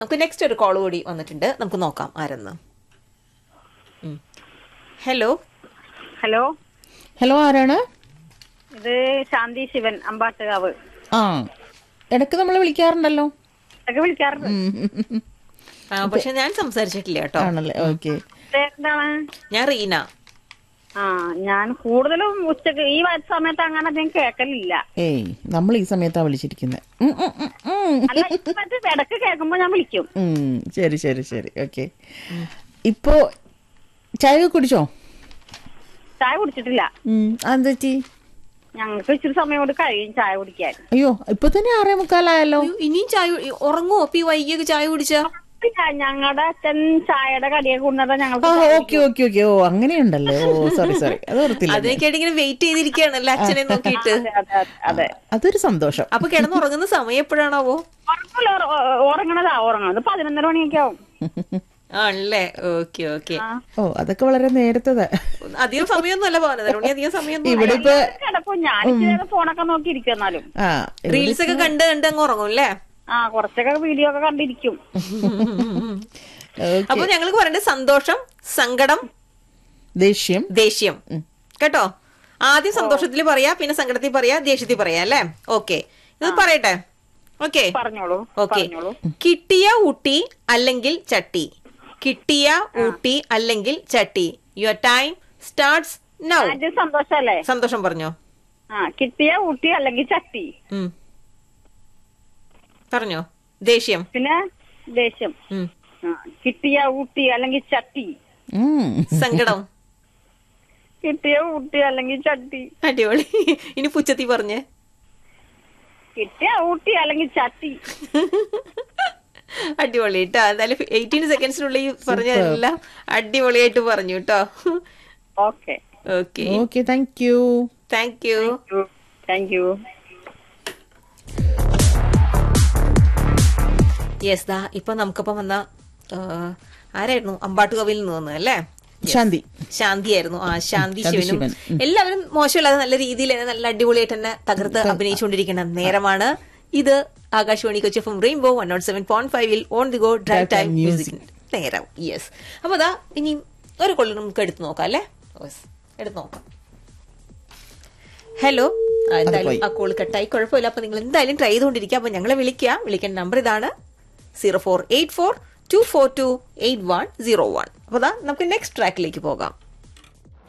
നമുക്ക് നെക്സ്റ്റ് ഒരു കോൾ കൂടി വന്നിട്ടുണ്ട്, നമുക്ക് നോക്കാം ആരെന്ന്. ഹലോ ഹലോ ഹലോ, ആരാണ്? ഇത് ശാന്തി ശിവൻ, അമ്പാട്ടുകാവ്. ആ, ഇടയ്ക്ക് നമ്മൾ വിളിക്കാറുണ്ടല്ലോ. ഒക്കെ വിളിക്കാറുണ്ട്. പക്ഷെ ഞാൻ സംസാരിച്ചിട്ടില്ല കേട്ടോ. ആണല്ലേ, ഓക്കെ. എന്താണ്? ഞാൻ റീന. ആ, ഞാൻ കൂടുതലും ഉച്ചക്ക് ഈ സമയത്ത് അങ്ങനെ അധികം കേക്കലില്ല. ഏയ്, നമ്മൾ ഈ സമയത്താ വിളിച്ചിരിക്കുന്നത്. അല്ല, ഇടക്ക് കേൾക്കുമ്പോ ഞാൻ വിളിക്കും. ശരി ശരി ശരി, ഓക്കെ. ഇപ്പോ ചായ കുടിച്ചോ? ചായ കുടിച്ചിട്ടില്ല. അതെന്താ? ഞങ്ങൾക്ക് ഇച്ചിരി സമയം കൊണ്ട് കഴിയും ചായ കുടിക്കാൻ. അയ്യോ, ഇപ്പൊ തന്നെ 6:45 ഇനിയും ചായ ഉറങ്ങുമോ? ഈ വൈകിയൊക്കെ ചായ കുടിച്ചാ? ഞങ്ങളുടെ അച്ഛൻ ചായയുടെ കടിയൊക്കെ കൊണ്ടുവരാൻ ഞങ്ങൾക്ക്. ഓക്കെ ഓക്കെ ഓക്കെ, ഓ അങ്ങനെയുണ്ടല്ലോ. ഓ സോറി സോറി, അത് ഓർത്തില്ല. അതൊക്കെയായിട്ട് ഇങ്ങനെ വെയിറ്റ് ചെയ്തിരിക്കുകയാണല്ലേ അച്ഛനെ നോക്കിയിട്ട്. അതെ, അതൊരു സന്തോഷം. അപ്പൊ കിടന്നുറങ്ങുന്ന സമയം എപ്പോഴാണാവോ? ഉറങ്ങണത് 11 മണിയൊക്കെ ആവും. ആണല്ലേ, ഓക്കെ ഓക്കെ. ഓ, അതൊക്കെ വളരെ നേരത്തെ. അധികം സമയമൊന്നും അല്ല പോകുന്നത്. അധികം സമയം ഇവിടെ ഇപ്പൊ കിടപ്പോ ഞാൻ ഫോണൊക്കെ നോക്കി ഇരിക്കും. എന്നാലും റീൽസ് ഒക്കെ കണ്ട് കണ്ട് അങ്ങ് ഉറങ്ങും അല്ലേ? ആ, കുറച്ചൊക്കെ വീഡിയോ ഒക്കെ കണ്ടിരിക്കും. അപ്പൊ ഞങ്ങൾക്ക് പറയേണ്ടത് സന്തോഷം, സങ്കടം, ദേഷ്യം, ദേഷ്യം കേട്ടോ. ആദ്യം സന്തോഷത്തിൽ പറയാ, പിന്നെ സങ്കടത്തിൽ പറയാ, ദേഷ്യത്തിൽ പറയാ അല്ലേ? ഓക്കെ, ഇത് പറയട്ടെ. ഓക്കെ, പറഞ്ഞോളൂ. ഓക്കെ. കിട്ടിയ ഊട്ടി അല്ലെങ്കിൽ ചട്ടി. കിട്ടിയ ഊട്ടി അല്ലെങ്കിൽ ചട്ടി. Your time starts now. സന്തോഷല്ലേ? സന്തോഷം പറഞ്ഞോ. കിട്ടിയ ഊട്ടി അല്ലെങ്കിൽ ചട്ടി. പറഞ്ഞോ. ദേഷ്യം. പിന്നെ ദേഷ്യം. കിട്ടിയ ഊട്ടി അല്ലെങ്കിൽ ചട്ടി. സങ്കടം. കിട്ടിയ ഊട്ടി അല്ലെങ്കിൽ ചട്ടി. അടിപൊളി. ഇനി പുച്ഛത്തി പറഞ്ഞേ. കിട്ടിയ ഊട്ടി അല്ലെങ്കിൽ ചട്ടി. അടിപൊളി കേട്ടോ. എന്തായാലും 18 സെക്കൻഡ്സിനുള്ളിൽ പറഞ്ഞതെല്ലാം അടിപൊളിയായിട്ട് പറഞ്ഞു കേട്ടോ. Okay okay okay, thank you. Thank you. Thank you. Yes, ദാ ഇപ്പൊ നമുക്കിപ്പം വന്ന ആരായിരുന്നു? അമ്പാട്ടുകവിൽ നിന്ന് വന്നത് അല്ലേ? ശാന്തി ആയിരുന്നു. ആ, ശാന്തി ശിവനും. എല്ലാവരും മോശമില്ലാതെ നല്ല രീതിയിൽ തന്നെ നല്ല അടിപൊളിയായിട്ട് തന്നെ തകർത്ത് അഭിനയിച്ചുകൊണ്ടിരിക്കുന്ന നേരമാണ് ഇത്. Akashvani Kochi FM rainbow 107.5 on the go drive time music നേരം. യെസ്, അപ്പൊ അതാ ഇനി ഒരു കൊല്ലം നമുക്ക് എടുത്തു നോക്കാം അല്ലേ? എടുത്തു നോക്കാം. ഹലോ, എന്തായാലും ആ കോൾ കട്ടായി, കുഴപ്പമില്ല. അപ്പൊ നിങ്ങൾ എന്തായാലും ട്രൈ ചെയ്തുകൊണ്ടിരിക്കുക. അപ്പൊ ഞങ്ങളെ വിളിക്കേണ്ട നമ്പർ ഇതാണ് 0484242801. അപ്പൊ നമുക്ക് നെക്സ്റ്റ് ട്രാക്കിലേക്ക് പോകാം.